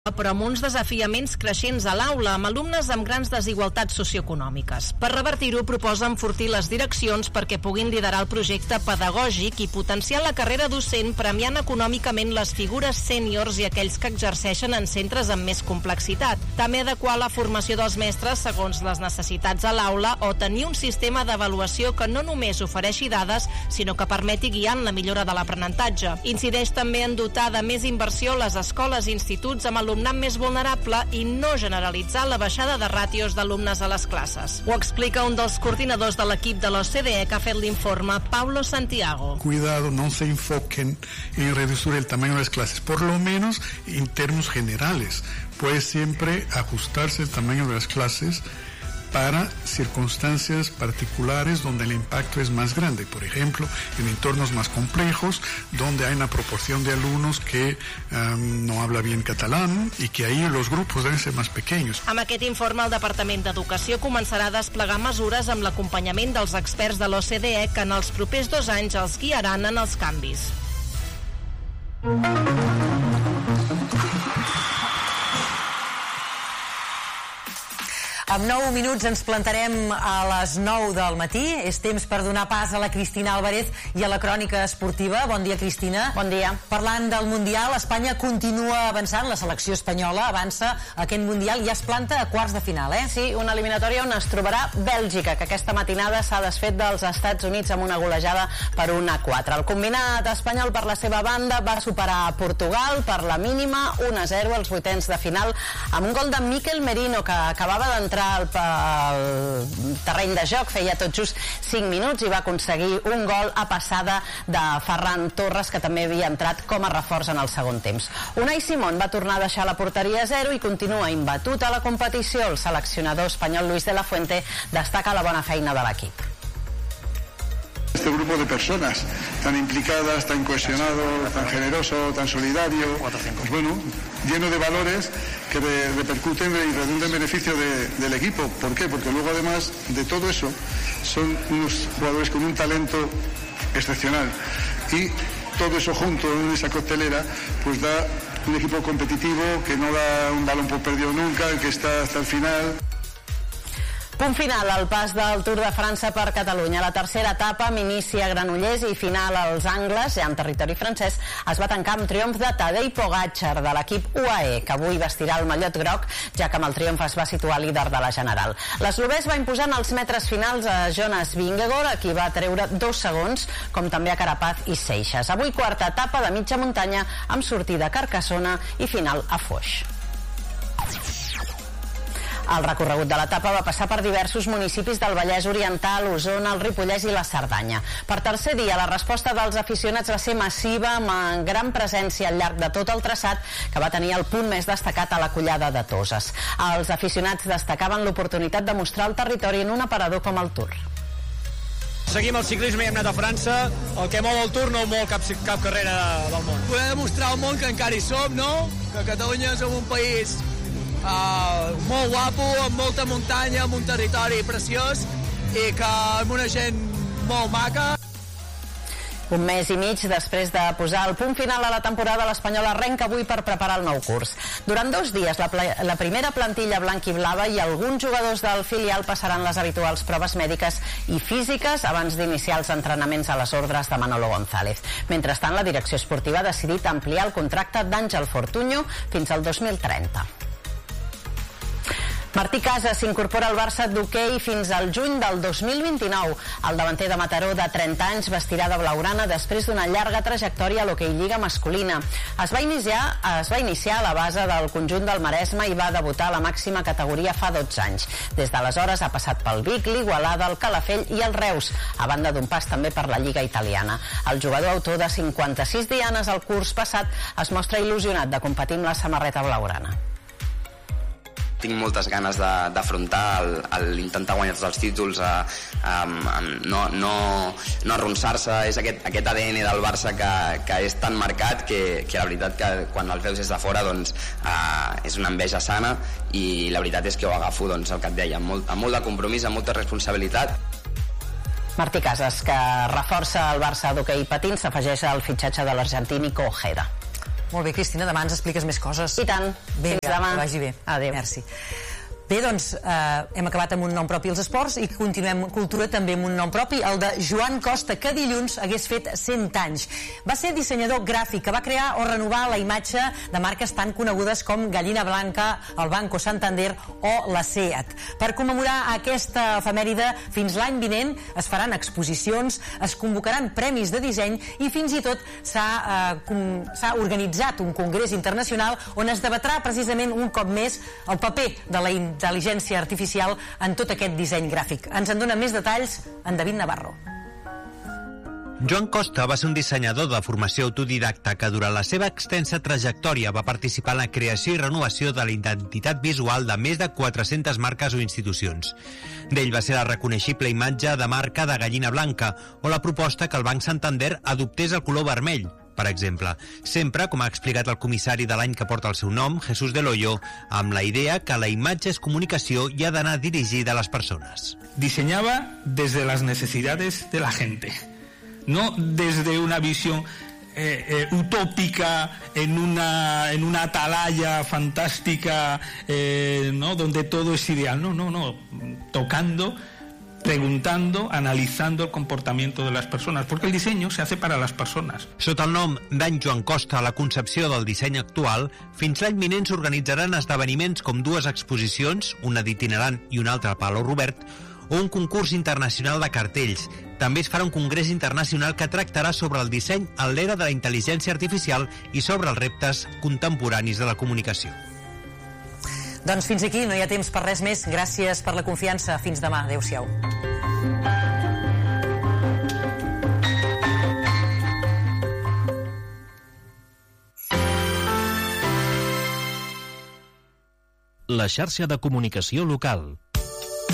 però amb uns desafiaments creixents a l'aula, amb alumnes amb grans desigualtats socioeconòmiques. Per revertir-ho, proposa enfortir les direccions perquè puguin liderar el projecte pedagògic i potenciar la carrera docent, premiant econòmicament les figures sèniors i aquells que exerceixen en centres amb més complexitat. També adequar la formació dels mestres segons les necessitats a l'aula o tenir un sistema d'avaluació que no només ofereixi dades, sinó que permeti guiar en la millora de l'aprenentatge. Incideix també en dotar de més inversió les escoles i instituts amb alumnat més vulnerable i no generalitzar la baixada de ràtios d'alumnes a les classes. Ho explica un dels coordinadors de l'equip de l'OCDE que ha fet l'informe, Paulo Santiago. Cuidado, no se enfoquen en reducir el tamaño de las clases, por lo menos en términos generales. Puede siempre ajustarse el tamaño de las clases para circunstancias particulares donde el impacto es más grande, por ejemplo, en entornos más complejos, donde hay una proporción de alumnos que no habla bien catalán y que ahí los grupos deben ser más pequeños. Amb aquest informe, el Departament d'Educació començarà a desplegar mesures amb l'acompanyament dels experts de l'OCDE que en els propers 2 anys els guiaran en els canvis. Amb 9 minuts ens plantarem a les 9 del matí. És temps per donar pas a la Cristina Álvarez i a la crònica esportiva. Bon dia, Cristina. Bon dia. Parlant del Mundial, Espanya continua avançant. La selecció espanyola avança a aquest Mundial i ja es planta a quarts de final, Sí, una eliminatòria on es trobarà Bèlgica, que aquesta matinada s'ha desfet dels Estats Units amb una golejada per 1-4. El combinat espanyol, per la seva banda, va superar Portugal per la mínima 1-0 als vuitens de final amb un gol de Mikel Merino, que acabava d'entrar al terreny de joc, feia tot just 5 minuts i va aconseguir un gol a passada de Ferran Torres, que també havia entrat com a reforç en el segon temps. Unai Simón va tornar a deixar la porteria a 0 i continua imbatut a la competició. El seleccionador espanyol Luis de la Fuente destaca la bona feina de l'equip. Este grupo de personas tan implicadas, tan cohesionado, tan generoso, tan solidario, pues bueno, lleno de valores que repercuten y redundan en beneficio del equipo. ¿Por qué? Porque luego, además de todo eso, son unos jugadores con un talento excepcional y todo eso junto en esa coctelera pues da un equipo competitivo que no da un balón por perdido nunca, que está hasta el final. Punt final al pas del Tour de França per Catalunya. La tercera etapa, amb inici a Granollers i final als Angles, ja en territori francès, es va tancar amb triomf de Tadej Pogačar, de l'equip UAE, que avui vestirà el mallot groc, ja que amb el triomf es va situar líder de la general. L'eslovè es va imposar en els metres finals a Jonas Vingegaard, a qui va treure 2 segons, com també a Carapaz i Seixas. Avui quarta etapa de mitja muntanya, amb sortida a Carcassona i final a Foix. El recorregut de l'etapa va passar per diversos municipis del Vallès Oriental, Osona, el Ripollès i la Cerdanya. Per tercer dia, la resposta dels aficionats va ser massiva, amb gran presència al llarg de tot el traçat, que va tenir el punt més destacat a la Collada de Toses. Els aficionats destacaven l'oportunitat de mostrar el territori en un aparador com el Tour. Seguim el ciclisme i hem anat a França. El que mou el Tour no mou cap carrera del món. Poder demostrar al món que encara hi som, no? Que Catalunya som un país molt guapo, amb molta muntanya, amb un territori preciós i que amb una gent molt maca. Un mes i mig després de posar el punt final a la temporada, l'Espanyol arrenca avui per preparar el nou curs. Durant 2 dies, la primera plantilla blanc i blava i alguns jugadors del filial passaran les habituals proves mèdiques i físiques abans d'iniciar els entrenaments a les ordres de Manolo González. Mentrestant, la direcció esportiva ha decidit ampliar el contracte d'Àngel Fortuño fins al 2030. Martí Casas s'incorpora al Barça d'hoquei fins al juny del 2029. El davanter de Mataró, de 30 anys, vestirà de blaugrana després d'una llarga trajectòria a l'hoquei lliga masculina. Es va iniciar a la base del conjunt del Maresme i va debutar a la màxima categoria fa 12 anys. Des d'aleshores ha passat pel Vic, l'Igualada, el Calafell i el Reus, a banda d'un pas també per la Lliga italiana. El jugador, autor de 56 dianes al curs passat, es mostra il·lusionat de competir amb la samarreta blaugrana. Tinc moltes ganes d'afrontar l'intentar guanyar tots els títols, no arronsar-se. És aquest ADN del Barça que és tan marcat que la veritat que quan el veus des de fora doncs, és una enveja sana, i la veritat és que ho agafo, doncs, el que et deia, amb molt de compromís, amb molta responsabilitat. Martí Casas, que reforça el Barça d'hoquei patins, s'afegeix al fitxatge de l'argentí Nico Ojeda. Molt bé, Cristina, demà ens expliques més coses. I tant. Vinga, fins demà. Que vagi bé. Adéu. Merci. Bé, doncs, hem acabat amb un nom propi als esports i continuem cultura també amb un nom propi, el de Joan Costa, que dilluns hagués fet 100 anys. Va ser dissenyador gràfic que va crear o renovar la imatge de marques tan conegudes com Gallina Blanca, el Banco Santander o la SEAT. Per commemorar aquesta efemèride, fins l'any vinent es faran exposicions, es convocaran premis de disseny i fins i tot s'ha organitzat un congrés internacional on es debatrà precisament un cop més el paper de la intel·ligència artificial en tot aquest disseny gràfic. Ens en dona més detalls en David Navarro. Joan Costa va ser un dissenyador de formació autodidacta que durant la seva extensa trajectòria va participar en la creació i renovació de la identitat visual de més de 400 marques o institucions. D'ell va ser la reconeixible imatge de marca de Gallina Blanca o la proposta que el Banc Santander adoptés el color vermell, per exemple, sempre, com ha explicat el comissari de l'any que porta el seu nom, Jesús del Hoyo, amb la idea que la imatge és comunicació i ha d'anar dirigida a les persones. Diseñaba desde las necesidades de la gente, no desde una visión utópica en una atalaya fantástica, ¿no? Donde todo es ideal. No, tocando, preguntando, analizando el comportamiento de las personas, porque el diseño se hace para las personas. Sota el nom d'en Joan Costa a la concepció del disseny actual, fins l'any vinent s'organitzaran esdeveniments com 2 exposicions, una d'itinerant i una altra a Palau Robert, o un concurs internacional de cartells. També es farà un congrés internacional que tractarà sobre el disseny en l'era de la intel·ligència artificial i sobre els reptes contemporanis de la comunicació. Doncs fins aquí, no hi ha temps per res més. Gràcies per la confiança. Fins demà. Adéu-siau. La xarxa de comunicació local.